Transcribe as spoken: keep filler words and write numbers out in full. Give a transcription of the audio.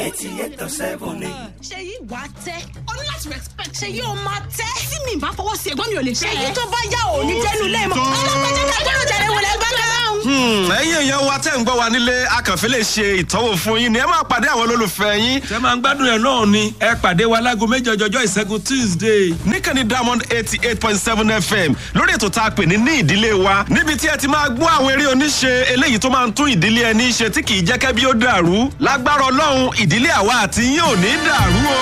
eighty-eight point seven ni. ṣe yí wà á tẹ́ ọ ní láti respect ṣe yí o máa tẹ́ tí mi bá fọwọ́ sí ẹ̀gbọ́n mi ò lè ṣe èyí tó bá yá ò ní jẹ́nu lẹ́ẹ̀mọ́ ọlọ́pàá ká gbọ́dọ̀ jẹ́rẹ̀ wọlé bá káràhùn. ẹ̀yin èèyàn wa tẹ́ ń gbọ́ wa nílé akànfẹ́ lè ṣe ìtọ́wò fún yín ni ẹ máa pàdé àwọn olólùfẹ́ yín. tẹ́ máa ń gbádùn ẹ̀ náà ni ẹ pàdé wa láago méjì ọjọ́jọ́ ìṣẹ́gun Tuesday. níkànnì Diamond eighty eight point seven F M lórí ètò tá a pè ní ní ìdílé wa níbi tí ẹ ti máa gbọ́ àwọn eré oníṣe eléyìí tó máa ń tún ìdílé ẹni ṣe tí kì í jẹ́ kẹ́bí ó dàrú lágbára Ọlọ́run ìdílé àwa àti yín ò ní dàrú o.